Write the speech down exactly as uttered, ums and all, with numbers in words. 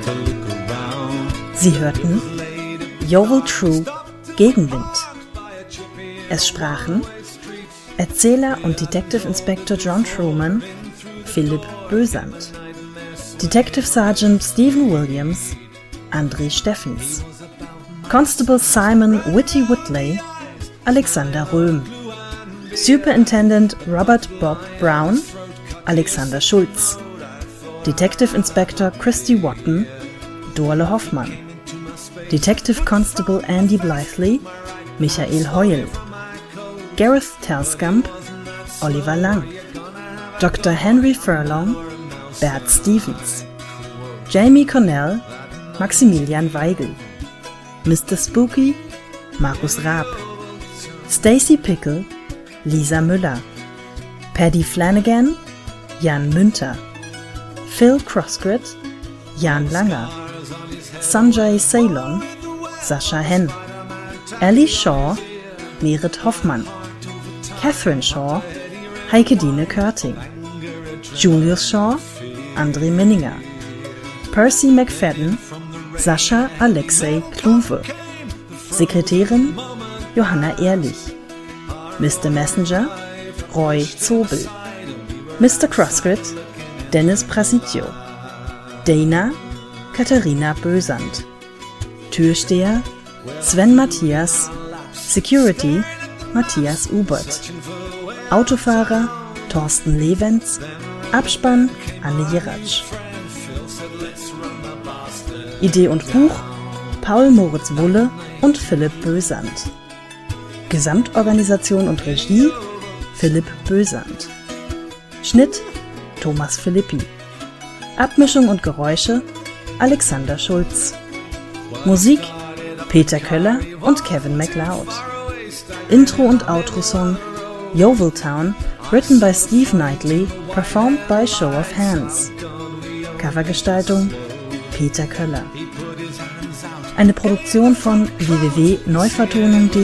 Sie hörten Yeovil True Gegenwind. Es sprachen Erzähler und Detective Inspector John Truman, Philipp Bösand, Detective Sergeant Stephen Williams, André Steffens, Constable Simon Whitty Woodley, Alexander Röhm, Superintendent Robert Bob Brown, Alexander Schulz, Detective Inspector Christy Watton, Dorle Hoffmann, Detective Constable Andy Blythley, Michael Heul, Gareth Telskamp, Oliver Lang, Doktor Henry Furlong, Bert Stevens, Jamie Connell, Maximilian Weigel, Mister Spooky, Markus Raab, Stacy Pickle, Lisa Müller, Paddy Flanagan, Jan Münter, Phil Crossgrid, Jan Langer, Sanjay Ceylon, Sascha Henn, Ellie Shaw, Merit Hoffmann, Catherine Shaw, Heike-Dine Körting, Julius Shaw, André Minninger, Percy McFadden, Sascha Alexei Kluwe, Sekretärin Johanna Ehrlich, Mister Messenger Roy Zobel, Mister Crossgrid Dennis Prasidio, Dana Katharina Bösand, Türsteher Sven Matthias, Security Matthias Ubert, Autofahrer Thorsten Lewenz, Abspann Anne Jiratsch. Idee und Buch Paul Moritz Wulle und Philipp Bösand. Gesamtorganisation und Regie Philipp Bösand. Schnitt Thomas Philippi. Abmischung und Geräusche Alexander Schulz. Musik Peter Köller und Kevin MacLeod. Intro und Outro-Song Yeovil Town, written by Steve Knightley, performed by Show of Hands. Covergestaltung Peter Köller. Eine Produktion von w w w punkt neuvertonung punkt de